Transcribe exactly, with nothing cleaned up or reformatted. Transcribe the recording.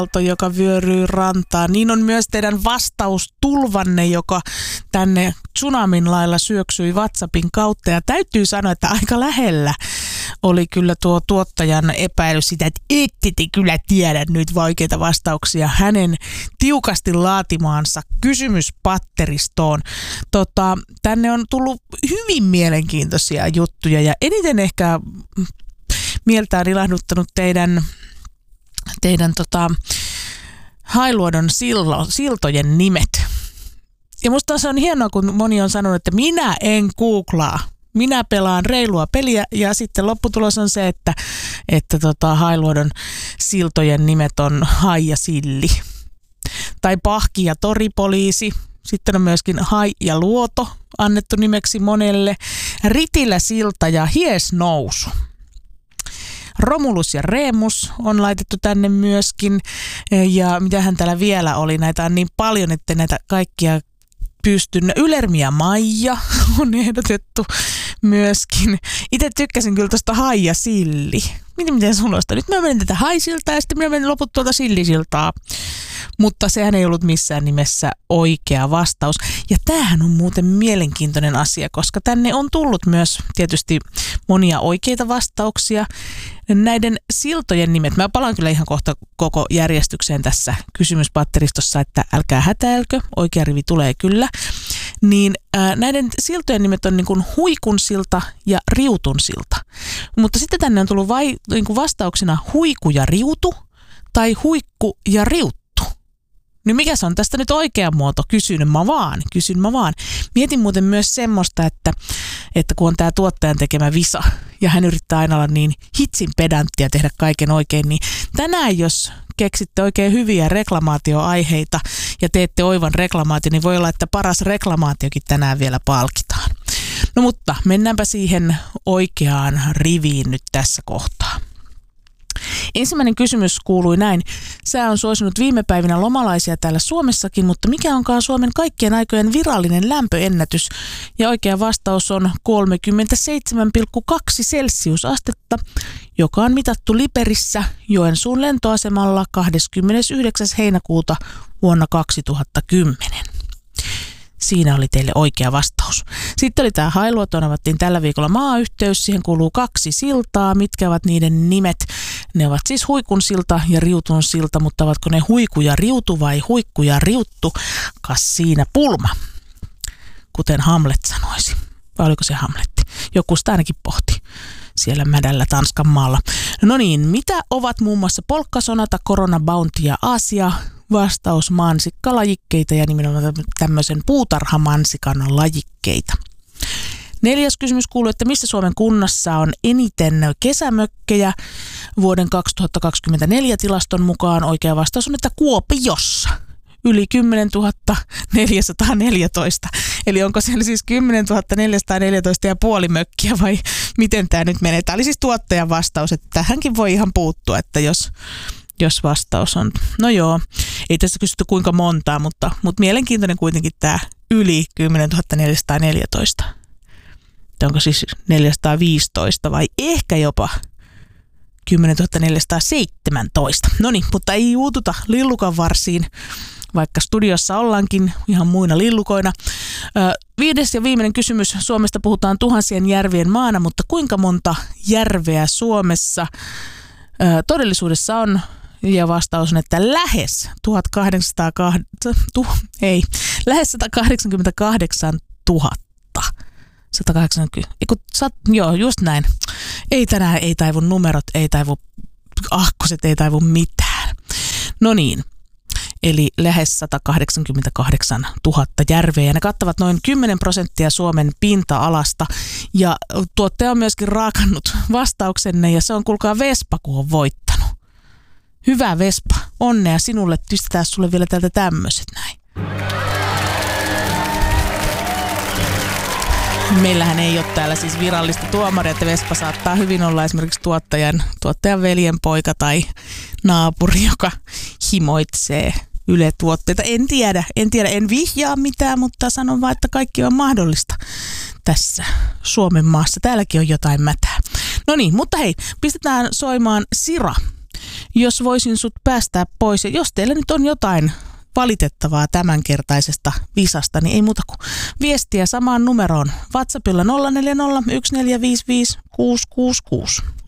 joka vyöryy rantaan. Niin on myös teidän vastaustulvanne, joka tänne tsunamin lailla syöksyi WhatsAppin kautta. Ja täytyy sanoa, että aika lähellä oli kyllä tuo tuottajan epäily sitä, että ette te kyllä tiedä nyt vaikeita vastauksia hänen tiukasti laatimaansa kysymyspatteristoon. Tota, tänne on tullut hyvin mielenkiintoisia juttuja ja eniten ehkä mieltään ilahduttanut teidän, teidän tota, Hailuodon sillo, siltojen nimet. Ja musta se on hienoa, kun moni on sanonut, että minä en googlaa. Minä pelaan reilua peliä ja sitten lopputulos on se, että, että tota, Hailuodon siltojen nimet on Hai ja Silli. Tai Pahki ja Toripoliisi. Sitten on myöskin Hai ja Luoto annettu nimeksi monelle. Ritilä silta ja Hiesnousu. Romulus ja Reemus on laitettu tänne myöskin. Ja mitähän täällä vielä oli? Näitä on niin paljon, että näitä kaikkia pystyn. Ylermi ja Maija on ehdotettu myöskin. Itse tykkäsin kyllä tuosta Hai ja Silli. Miten, miten sulosta? Nyt mä menen tätä Haisiltaa ja sitten mä menen loput tuolta Sillisiltaa. Mutta sehän ei ollut missään nimessä oikea vastaus. Ja tämähän on muuten mielenkiintoinen asia, koska tänne on tullut myös tietysti monia oikeita vastauksia. Näiden siltojen nimet, mä palaan kyllä ihan kohta koko järjestykseen tässä kysymyspatteristossa, että älkää hätäilkö, oikea rivi tulee kyllä. Niin ää, näiden siltojen nimet on niin kuin Huikun silta ja Riutun silta. Mutta sitten tänne on tullut vai, niin kuin vastauksena Huiku ja Riutu tai Huikku ja Riuttu. Niin mikä se on tästä nyt oikea muoto? Kysyn mä vaan, kysyn mä vaan. Mietin muuten myös semmoista, että, että kun on tämä tuottajan tekemä visa ja hän yrittää aina olla niin hitsin pedanttia tehdä kaiken oikein, niin tänään jos keksitte oikein hyviä reklamaatioaiheita ja teette oivan reklamaation, niin voi olla, että paras reklamaatiokin tänään vielä palkitaan. No mutta mennäänpä siihen oikeaan riviin nyt tässä kohtaa. Ensimmäinen kysymys kuului näin. Sää on suosinut viime päivinä lomalaisia täällä Suomessakin, mutta mikä onkaan Suomen kaikkien aikojen virallinen lämpöennätys? Ja oikea vastaus on kolmekymmentäseitsemän pilkku kaksi celsiusastetta, joka on mitattu Liperissä Joensuun lentoasemalla kahdeskymmenesyhdeksäs heinäkuuta vuonna kaksituhattakymmenen. Siinä oli teille oikea vastaus. Sitten oli tämä Hailuotoon avattiin tällä viikolla maayhteys. Siihen kuuluu kaksi siltaa. Mitkä ovat niiden nimet? Ne ovat siis Huikun silta ja Riutun silta, mutta ovatko ne Huiku ja Riutu vai Huikku ja Riuttu? Kas siinä pulma, kuten Hamlet sanoisi. Vai oliko se Hamletti? Joku sitä ainakin pohti siellä mädällä Tanskan maalla. No niin, mitä ovat muun muassa Polkkasonata, Corona Bounty ja Aasia? Vastaus mansikkalajikkeita ja nimenomaan tämmöisen puutarhamansikan lajikkeita. Neljäs kysymys kuuluu, että missä Suomen kunnassa on eniten kesämökkejä vuoden kaksituhattakaksikymmentäneljä tilaston mukaan? Oikea vastaus on, että Kuopiossa. Yli kymmenentuhatta neljäsataaneljätoista. Eli onko siellä siis kymmenentuhatta neljäsataaneljätoista ja puoli mökkiä vai miten tämä nyt menee? Tämä oli siis tuottajan vastaus, että tähänkin voi ihan puuttua, että jos... Jos vastaus on, no joo, ei tässä kysytty kuinka montaa, mutta, mutta mielenkiintoinen kuitenkin tämä yli kymmenentuhatta neljäsataaneljätoista. Onko siis neljäsataaviisitoista vai ehkä jopa kymmenentuhatta neljäsataaseitsemäntoista. No niin, mutta ei juututa lillukan varsiin, vaikka studiossa ollaankin ihan muina lillukoina. Ö, viides ja viimeinen kysymys. Suomesta puhutaan tuhansien järvien maana, mutta kuinka monta järveä Suomessa ö, todellisuudessa on? Ja vastaus on, että lähes tuhatkahdeksansataa, tu, ei, lähes satakahdeksankymmentäkahdeksantuhatta. sata kahdeksankymmentä, eiku, sat, joo, just näin. Ei tänään, ei taivu numerot, ei taivu ahkoset, ei taivu mitään. No niin, eli lähes satakahdeksankymmentäkahdeksantuhatta järveä. Ja ne kattavat noin kymmenen prosenttia Suomen pinta-alasta. Ja tuottaja on myöskin raakannut vastauksenne, ja se on, kuulkaa, Vespa, kun on voittanut. Hyvä Vespa, onnea sinulle, pistetään sulle vielä täältä tämmöiset näin. Meillähän ei ole täällä siis virallista tuomaria, että Vespa saattaa hyvin olla esimerkiksi tuottajan, tuottajan veljen poika tai naapuri, joka himoitsee Yle-tuotteita. En tiedä, en tiedä, en vihjaa mitään, mutta sanon vaan, että kaikki on mahdollista tässä Suomen maassa. Täälläkin on jotain mätää. No niin, mutta hei, pistetään soimaan Sira. jos voisin sut päästää pois. Ja jos teillä nyt on jotain valitettavaa tämänkertaisesta visasta, niin ei muuta kuin viestiä samaan numeroon. WhatsAppilla nolla neljä nolla yksi neljä viisi viisi kuusi kuusi kuusi.